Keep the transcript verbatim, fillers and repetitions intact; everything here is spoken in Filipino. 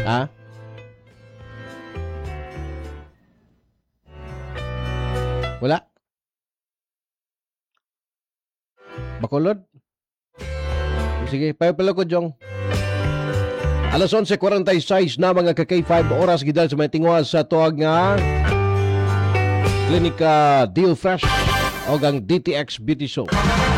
Ha? Wala? Bacolod? Sige, payo pala ko, Jong. Alas onse kuwarenta y sais na mga ka-K five oras gidal sa may tingwa sa tuwag nga Klinika Deal Fresh o gang D T X Beauty Show.